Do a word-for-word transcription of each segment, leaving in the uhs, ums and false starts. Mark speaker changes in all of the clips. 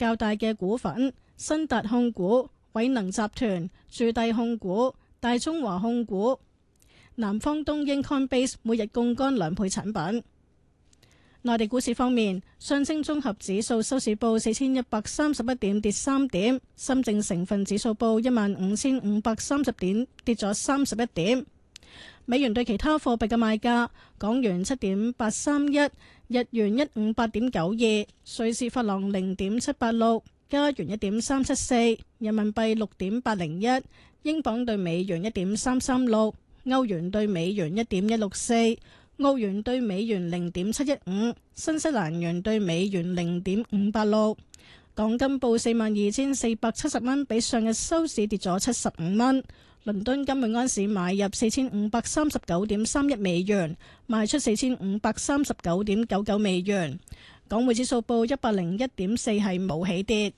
Speaker 1: 較大嘅股份：新達控股、偉能集團、住帝控股、大中華控股。南方東英 Coinbase 每日槓桿兩倍產品。內地股市方面，上證綜合指數收市報四千一百三十一點，跌三點；深證成分指數報一萬五千五百三十點，跌咗三十一點。美元對其他貨幣嘅賣價：港元七點八三一，日元一五八點九二，瑞士法郎零點七八六，加元一點三七四，人民幣六點八零一，英鎊對美元一點三三六，歐元對美元一點一六四，澳元對美元零點七一五，新西蘭元對美元零點五八六。港金報四萬二千四百七十蚊，比上日收市跌咗七十五蚊。倫敦金每安士買入四千五百三十九點三一美元，賣出四千五百三十九點九九美元。港匯指數報一百零一點四，係冇起跌。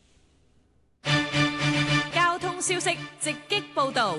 Speaker 2: 交通消息直擊報道。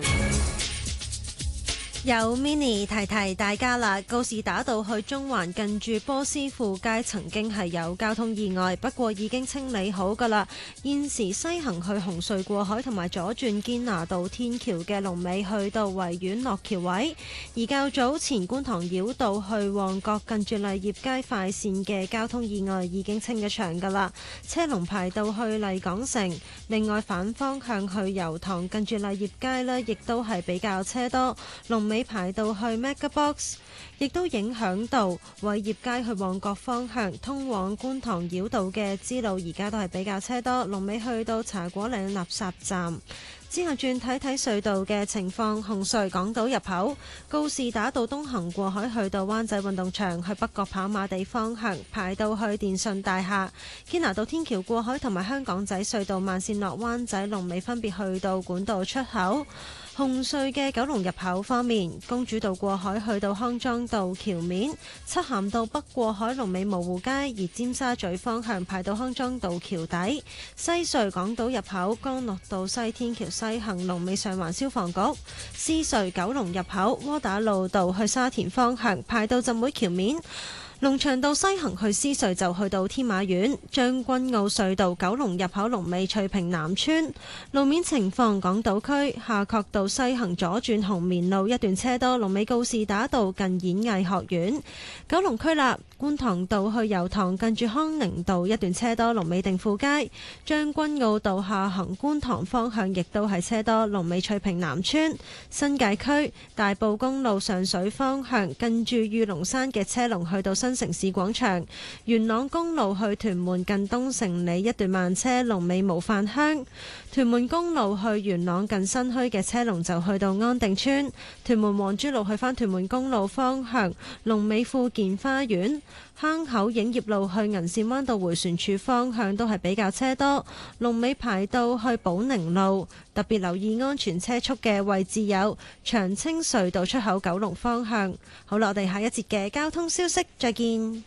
Speaker 3: 有 mini 提提大家啦，告士打道去中環近住波斯富街曾經係有交通意外，不過已經清理好噶啦。現時西行去紅隧過海同埋左轉堅拿道天橋嘅龍尾去到維園落橋位，而較早前觀塘繞道去旺角近住麗業街快線嘅交通意外已經清咗場噶啦，車龍排到去麗港城。另外反方向去油塘近住麗業街呢，亦都係比較車多，龍尾排到去 MegaBox， 亦都影響到偉業街去旺角方向通往觀塘繞道嘅支路，而家都係比較車多，龍尾去到茶果嶺垃圾站。之後轉睇睇隧道嘅情況，紅隧港島入口告士打道東行過海去到灣仔運動場，去北角跑馬地方向排到去電訊大廈，堅拿道天橋過海同埋香港仔隧道慢線落灣仔龍尾分別去到管道出口。紅隧嘅九龍入口方面，公主道過海去到康莊道橋面，漆咸道北過海龍尾蕪湖街，而尖沙咀方向排到康莊道橋底。西隧港島入口干諾道西天橋西行龍尾上環消防局。獅隧九龍入口窩打老道去沙田方向排到浸會橋面。龍翔道西行去獅隧就去到天馬苑，將軍澳隧道九龍入口龍尾翠屏南村。路面情況，港島區夏慤道西行左轉紅棉路一段車多，龍尾告士打道近演藝學院。九龍區啦，觀塘道去油塘近住康寧道一段車多，龍尾定富街。將軍澳道下行觀塘方向亦都係車多，龍尾翠屏南村。新界區大埔公路上水方向近住御龍山嘅車龍去到新城市廣場。元朗公路去屯門近東城里一段慢車，龍尾模範鄉。屯門公路去元朗近新墟嘅車龍就去到安定村。屯門黃珠路去返屯門公路方向，龍尾富健花園。坑口影業路去銀線灣道迴旋處方向都係比較車多，龍尾排到去寶寧路。特別留意安全車速嘅位置有長青隧道出口九龍方向。好啦，我哋下一節嘅交通消息再見。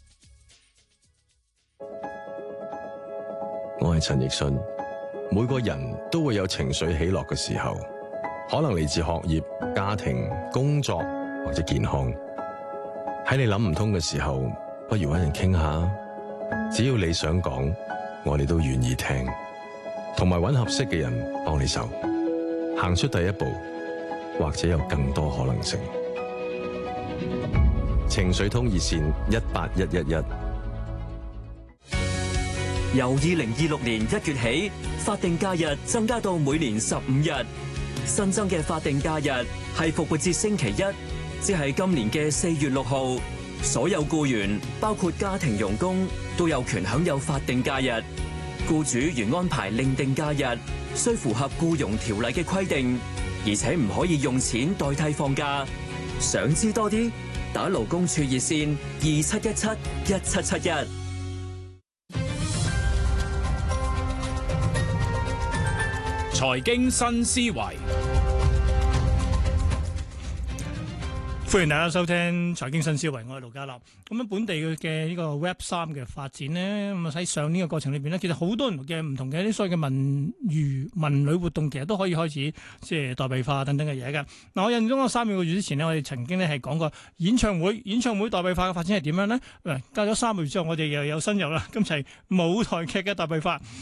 Speaker 4: 我係陳奕迅。每個人都會有情緒起落嘅時候，可能嚟自學業、家庭、工作或者健康。喺你諗唔通嘅時候，不如搵人傾下。只要你想講，我哋都願意聽，同埋搵合適嘅人幫你手，行出第一步，或者有更多可能性。情緒通熱線一八一一一。
Speaker 5: 由二零二六年一月起，法定假日增加到每年十五日。新增嘅法定假日係復活節星期一，即係今年嘅四月六號。所有僱員，包括家庭傭工，都有權享有法定假日。僱主如安排另定假日，需符合僱傭條例嘅規定，而且唔可以用錢代替放假。想知多啲，打勞工處熱線二七一七一七七一。
Speaker 6: 財經新思維，歡迎大家收聽財經新思維，我係盧家樂。咁樣本地嘅呢個 Web 三嘅發展呢，咁啊喺上年嘅過程裏邊呢，其實好多人嘅唔同嘅啲所謂嘅文娛文旅活動，其實都可以開始即係代幣化等等嘅嘢嘅。嗱，我印象中我三個月之前呢，我哋曾經呢係講過演唱會，演唱會代幣化嘅發展係點樣呢？誒，隔咗三個月之後，我哋又有新入啦，今次係舞台劇嘅代幣化。